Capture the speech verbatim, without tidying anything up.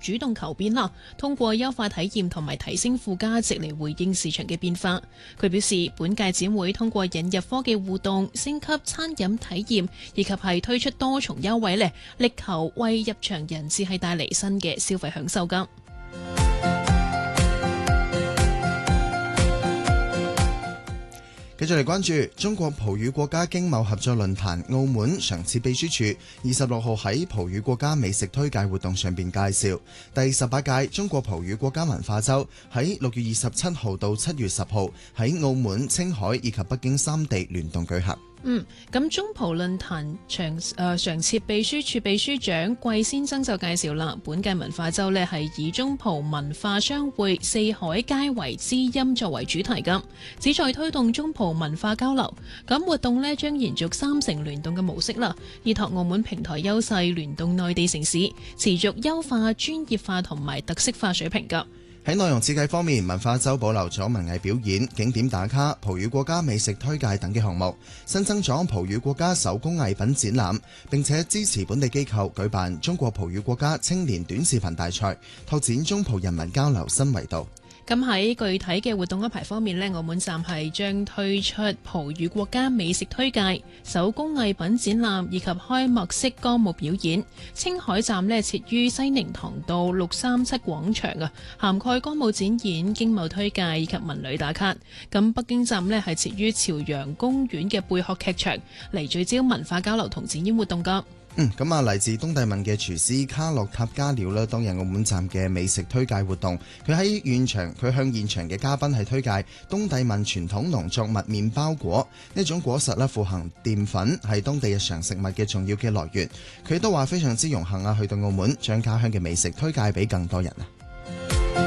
主動求變啦，通過優化體驗同埋提升附加值嚟回應市場嘅變化。佢表示，本屆展會通過引入科技互動、升級餐飲體驗，以及係推出多重優惠咧，力求為入場人士係帶嚟新嘅消費享受㗎。 繼續嚟關注中國葡語國家經貿合作論壇澳門常設秘書處二十六號喺葡語國家美食推介活動上邊介紹，第十八屆中國葡語國家文化週喺六月二十七號到七月十號喺澳門、青海以及北京三地聯動舉行。 嗯，咁中葡論壇常誒常設秘書處秘書長季先生就介紹啦，本屆文化週呢係以中葡文化相會四海皆為知音作為主題㗎，旨在推動中葡文化交流。咁活動呢將延續三城聯動嘅模式啦，依託澳門平台優勢聯動內地城市，持續優化專業化同埋特色化水平㗎。 喺內容設計方面，文化週保留咗文藝表演、景點打卡、葡語國家美食推介等嘅項目，新增咗葡語國家手工藝品展覽，並且支持本地機構舉辦中國葡語國家青年短視頻大賽，拓展中葡人民交流新維度。 咁喺具體嘅活動安排方面呢，澳門站係將推出葡語國家美食推介、手工藝品展覽以及開幕式歌舞表演。青海站呢設於西寧塘道六三七廣場啊，涵蓋歌舞展演、經貿推介以及文旅打卡。咁北京站呢係設於朝陽公園嘅貝殼劇場，嚟聚焦文化交流同展演活動㗎。 嗯，咁啊，嚟自東帝汶嘅廚師卡洛塔加料啦，當日澳門站嘅美食推介活動，佢喺現場，佢向現場嘅嘉賓係推介東帝汶傳統農作物麵包果呢種果實啦，富含澱粉，係當地日常食物嘅重要嘅來源。佢都話非常之榮幸啊，去到澳門將家鄉嘅美食推介俾更多人啊。